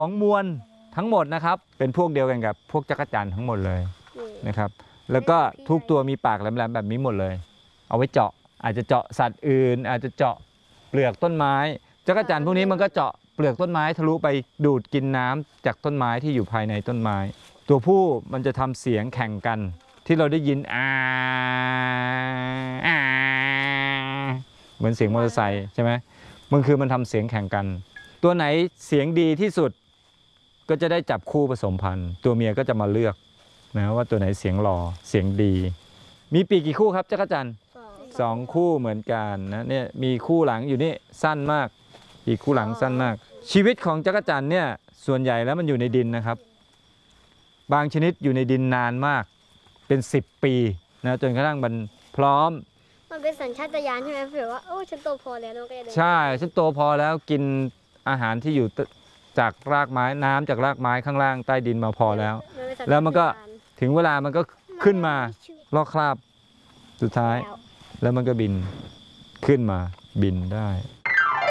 ของมวลทั้งหมดนะครับเป็นพวกเดียวกันกับพวกจักรจั่นทั้งหมดเลยนะครับแล้วก็ทุกตัวมีปากแหลมๆแบบนี้หมดเลยเอาไว้เจาะอาจจะเจาะสัตว์อื่นอาจจะเจาะเปลือกต้นไม้จักรจั่นพวกนี้มันก็เจาะเปลือกต้นไม้ทะลุไปดูดกินน้ำจากต้นไม้ที่อยู่ภายในต้นไม้ตัวผู้มันจะทำเสียงแข่งกันที่เราได้ยินเหมือนเสียงมอเตอร์ไซค์ใช่ไหมมันทำเสียงแข่งกันตัวไหนเสียงดีที่สุดก็จะได้จับคู่ผสมพันธุ์ตัวเมียก็จะมาเลือกนะว่าตัวไหนเสียงหล่อเสียงดีมีปีกกี่คู่ครับจักรจั่น2 คู่เหมือนกันนะเนี่ยมีคู่หลังอยู่นี่สั้นมากปีกคู่หลังสั้นมากชีวิตของจักรจั่นเนี่ยส่วนใหญ่แล้วมันอยู่ในดินนะครับบางชนิดอยู่ในดินนานมากเป็น10 ปีนะจนกระทั่งมันพร้อมมันเป็นสัญชาตญาณใช่ไหมเผื่อว่าโอ้ฉันโตพอแล้วน้องก็จะเดินใช่ฉันโตพอแล้วกินอาหารที่อยู่จากรากไม้น้ำจากรากไม้ข้างล่างใต้ดินมาพอแล้วแล้วมันก็ถึงเวลามันก็ขึ้นมาลอกคราบสุดท้ายแล้วมันก็บินขึ้นมาบินได้